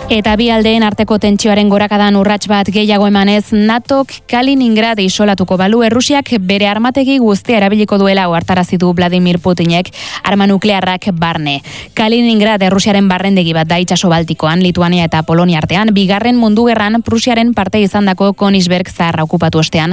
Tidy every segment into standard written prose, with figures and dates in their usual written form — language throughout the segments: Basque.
Eta bi aldeen arteko tentsioaren gorakadan urrats bat gehiago emanez, NATOk Kaliningrad isolatuko balu, Errusiak bere armategi guztia erabiliko duela ohartarazi du Vladimir Putinek arma nuklearrak barne. Kaliningrad Errusiaren barrendegi bat da itsaso Baltikoan, Lituania eta Polonia artean, bigarren mundu gerran Prusiaren parte izandako Königsberg zaharra okupatu ostean,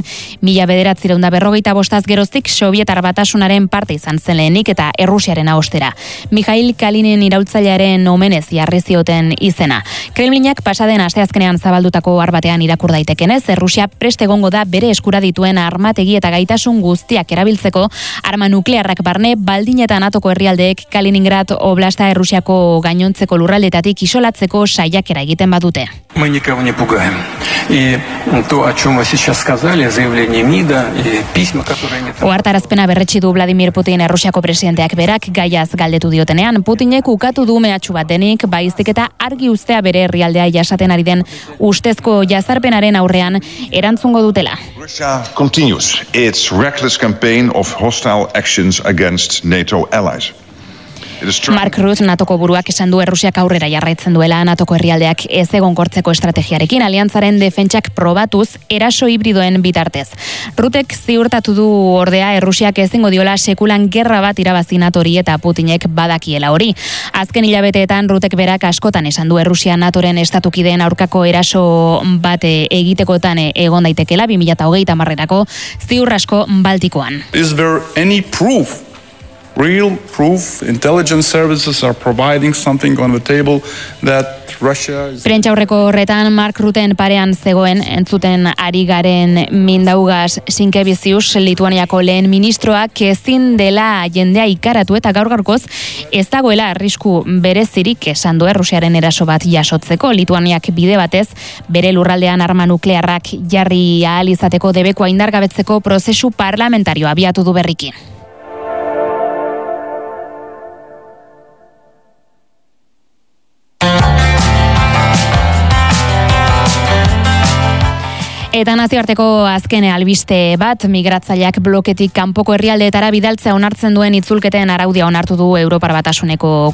1945 geroztik Sobietar Batasunaren parte izan zen lehenik eta Errusiaren ostera. Mikhail Kalinin iraultzailearen omenez jarri zioten izena. Kremlinak pasaden asteazkenean zabaldutako ohar batean irakur daitekenez, Errusia prest egongo da bere eskura dituen armategi eta gaitasun guztiak erabiltzeko arma nuklearrak barne, baldin eta NATOko herrialdeek Kaliningrad oblasta Errusiako gainontzeko lurraldetatik isolatzeko saiakera egiten badute. Мы никого не пугаем. И то, о чем вы сейчас сказали, заявление МИДа и письма, которые они там... Ohartarazpena berretsi du Vladimir Putin Errusiako presidenteak berak gaiaz galdetu diotenean, Putinek ukatu du mehatxu bat denik, baizik eta argi uztea bere herrialdea jasaten ari den ustezko jazarpenaren aurrean erantzungo dutela. Russia continues its reckless campaign of hostile actions against NATO allies. Mark Rutte, NATOko buruak esan du Errusiak aurrera jarraitzen duela NATOko herrialdeak ez egonkortzeko estrategiarekin aliantzaren defentsak probatuz eraso hibridoen bitartez. Ruttek ziurtatu du ordea Errusiak ezingo diola sekulan gerra bat irabazi NATOri eta Putinek badakiela hori. Azken hilabeteetan Ruttek berak askotan esan du Errusia NATOren estatukideen aurkako eraso bat egitekotan egon daitekela 2030erako ziur asko Baltikoan. Is there any proof? Real proof, intelligence services are providing something on the table that Russia is... Prentsa aurreko horretan Mark Rutten parean zegoen entzuten ari garen Mindaugas Sinkevičius, Lituaniako lehen ministroak ezin dela jendea ikaratu eta gaur-gaurkoz ez dagoela arrisku berezirik esan du Errusiaren eraso bat jasotzeko. Lituaniak bide batez bere lurraldean arma nuklearrak jarri ahal izateko debekoa indargabetzeko prozesu parlamentarioa abiatu du berriki. Eta nazioarteko azken albiste bat, migratzaileak bloketik kanpoko herrialdeetara bidaltzea onartzen duen itzulketen araudia onartu du Europar Batasuneko